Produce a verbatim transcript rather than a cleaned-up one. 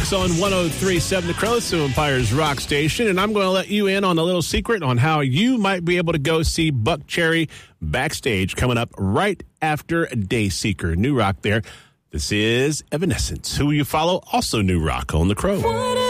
Rocks on one oh three point seven The Crowston Empire's Rock Station, and I'm going to let you in on a little secret on how you might be able to go see Buckcherry backstage coming up right after Dayseeker. New rock there. This is Evanescence, who you follow, also new rock on The Crow.